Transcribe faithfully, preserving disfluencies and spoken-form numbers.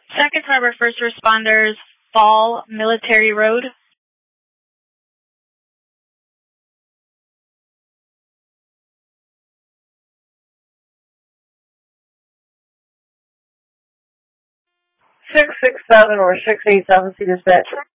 Second Harbor First Responders, Fall Military Road. six six seven or six eight seven, see dispatch.